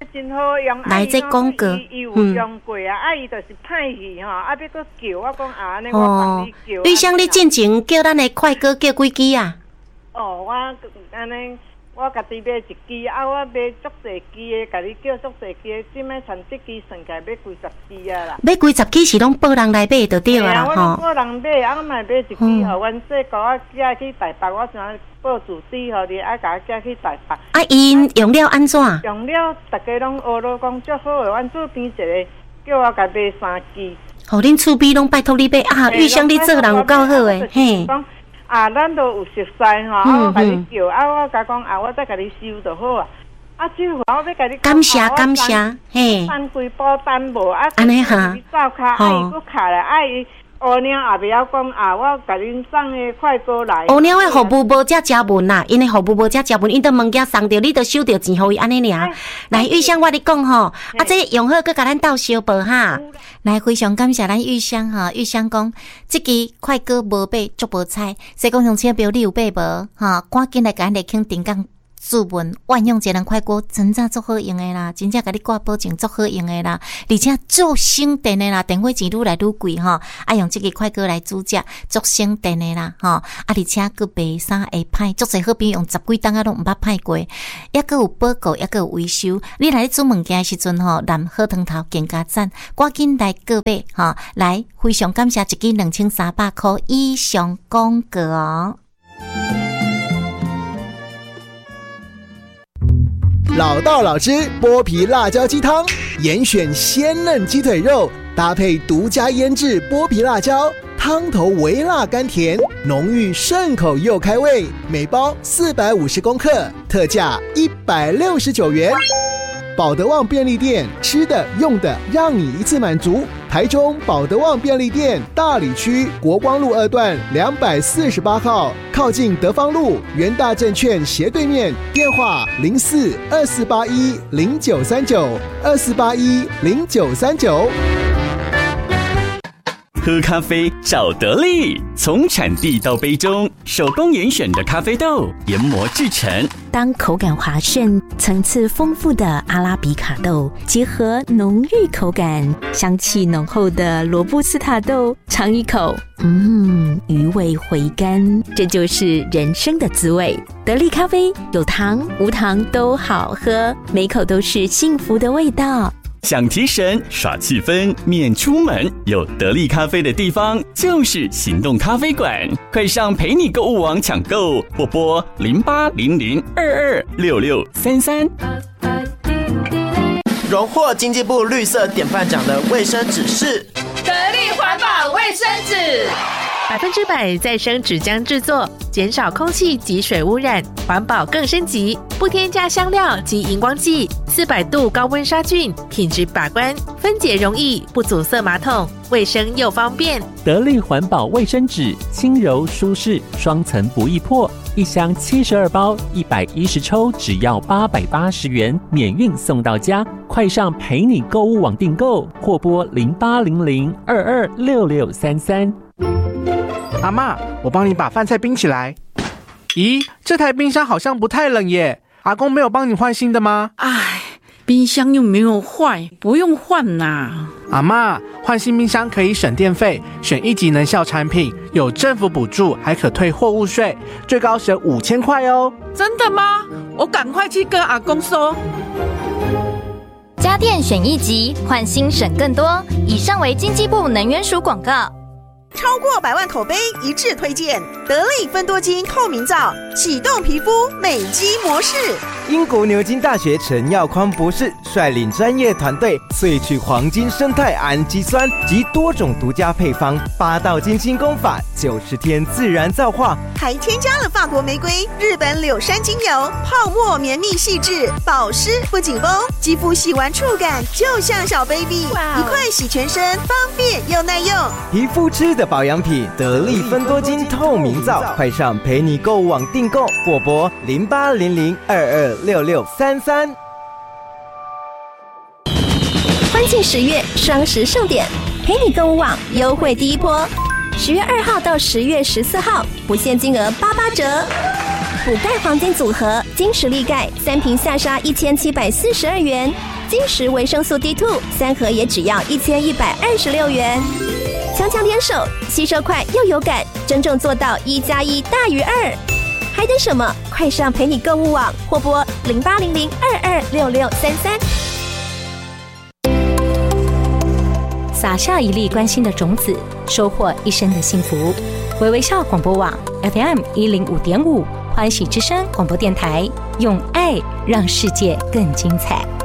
真好用。 来这广告， 伊有用过啊，伊就是歹去吼，要搁叫我讲安尼，我帮你叫。 玉香，你进前叫咱的快歌叫几支啊？ 我安尼。我家己买一支啊，我买足侪支的，家己叫足侪支的，即摆传这支算起来买几十支啊啦。 买几十支是拢报人来买就对啊啦吼。我报人买，啊，我嘛买一支，互阮说甲我寄去台北，我想报住址互你，啊，甲我寄去台北。 啊，因用了安怎？ 用了，大家拢学了讲足好的，阮厝边一个叫我甲买3支。 互恁厝边拢拜托你买啊！玉香，你做人有够好诶，嘿。 咱都有熟悉吼，我甲你叫，我甲讲我再甲你收就好啊。这我要甲你感谢，嘿。 单几包单无安尼哈， 走卡，伊搁卡来，伊乌鸟也袂晓讲我甲恁送的快歌来。 乌鸟的服务无遮加文啦，因的服务无遮加文，因到物件送着，你就收着钱互伊安尼尔。来，玉香，我咧讲吼，这用好搁甲咱斗相报哈。来，非常感谢咱玉香哈，玉香讲这支快歌无买足无彩，所以讲乡亲朋友你有买无哈？赶紧来甲咱来肯定讲。注文万用节能快锅真正足好用的啦，真正甲你挂保证足好用的啦，而且足省电的啦，电费钱愈来愈贵吼，用这个快锅来煮食足省电的啦吼，而且佫袂啥会歹，足侪好朋友用10几档拢毋捌歹过，抑佫有保固，抑佫有维修。你来煮物件的时阵吼，蓝好汤头更加赞，赶紧来购买吼，来非常感谢一支2300块以上广告哦。 老道老汁剥皮辣椒鸡汤，严选鲜嫩鸡腿肉，搭配独家腌制剥皮辣椒，汤头微辣甘甜，浓郁顺口又开胃。每包450公克，特价169元。保德旺便利店，吃的用的让你一次满足。台中保德旺便利店大里区国光路2段248号，靠近德芳路元大证券斜对面，电话04-2481-0939，2481-0939。 喝咖啡找得力，从产地到杯中，手工严选的咖啡豆研磨制成。 当口感滑顺、层次丰富的阿拉比卡豆结合浓郁口感、香气浓厚的罗布斯塔豆，尝一口，余味回甘，这就是人生的滋味。得力咖啡有糖无糖都好喝，每口都是幸福的味道。 想提神耍气氛免出门，有得力咖啡的地方就是行动咖啡馆，快上陪你购物网抢购，或拨0800226633。 荣获经济部绿色典范奖的卫生纸是得力环保卫生纸，100%再生纸浆制作，减少空气及水污染，环保更升级，不添加香料及荧光剂，400度高温杀菌，品质把关，分解容易，不阻塞马桶，卫生又方便。 得力环保卫生纸，轻柔舒适，双层不易破，一箱72包，110抽，只要880元，免运送到家。快上陪你购物网订购，或拨0800226633。 阿嬷，我帮你把饭菜冰起来。咦，这台冰箱好像不太冷耶，阿公没有帮你换新的吗？ 唉，冰箱又没有坏，不用换啦。 阿嬷，换新冰箱可以省电费，选1级能效产品，有政府补助，还可退货物税，最高省5000块哦。 真的吗？我赶快去跟阿公说。 家电选1级，换新省更多。以上为经济部能源署广告。 超过100万口碑一致推荐得力芬多精透明皂，启动皮肤美肌模式。 英国牛津大学陈耀宽博士率领专业团队萃取黄金生态氨基酸及多种独家配方，8道精心工法，90天自然皂化， 还添加了法国玫瑰、日本柳杉精油，泡沫绵密细致，保湿不紧绷，肌肤洗完触感就像小 baby， 一块洗全身，方便又耐用。 皮肤吃的保养品，得力芬多精透明皂，快上陪你购物网订购，或拨0800226633。 欢庆10月双十盛典，陪你购物网优惠第一波，10月2号到10月14号，不限金额88折，补钙黄金组合金石力钙3瓶下杀1742元，金石维生素 D2 3盒也只要1126元。强强联手，吸收快又有感，真正做到1+1大于2。还等什么？快上陪你购物网或拨0800226633。 撒下一粒关心的种子，收获一生的幸福。微微笑广播网 FM105.5，欢喜之声广播电台，用爱让世界更精彩。